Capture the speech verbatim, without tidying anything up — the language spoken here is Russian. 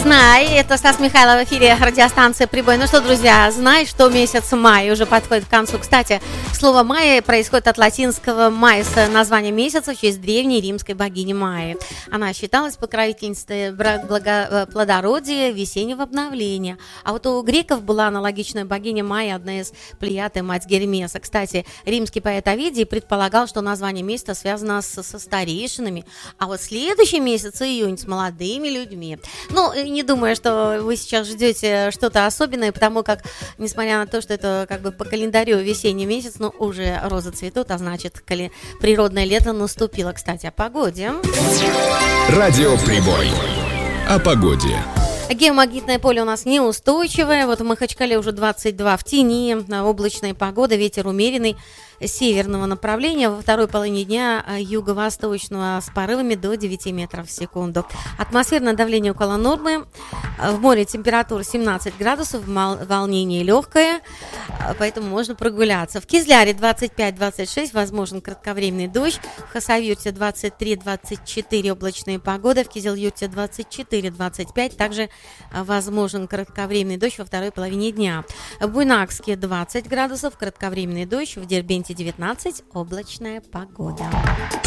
Знай, это Стас Михайлов в эфире радиостанции «Прибой». Ну что, друзья, знай, что месяц май уже подходит к концу. Кстати, слово «май» происходит от латинского «майс», название месяца в честь древней римской богини Майи. Она считалась покровительницей благо... плодородия, весеннего обновления. А вот у греков была аналогичная богиня Майя, одна из плеяд и мать Гермеса. Кстати, римский поэт Овидий предполагал, что название месяца связано с... со старейшинами, а вот следующий месяц, июнь, с молодыми людьми. Ну, не думаю, что вы сейчас ждете что-то особенное, потому как, несмотря на то, что это как бы по календарю весенний месяц, но уже розы цветут, а значит, кали... природное лето наступило. Кстати, о погоде. Радио Прибой. О погоде. Геомагнитное поле у нас неустойчивое. Вот в Махачкале уже двадцать два в тени, облачная погода, ветер умеренный северного направления, во второй половине дня юго-восточного с порывами до девяти метров в секунду. Атмосферное давление около нормы, в море температура семнадцать градусов, волнение легкое, поэтому можно прогуляться. В Кизляре двадцать пять двадцать шесть, возможен кратковременный дождь, в Хасавюрте двадцать три двадцать четыре облачная погода, в Кизилюрте двадцать четыре двадцать пять, также возможен кратковременный дождь во второй половине дня. В Буйнакске двадцать градусов, кратковременный дождь, в Дербенте девятнадцать, облачная погода.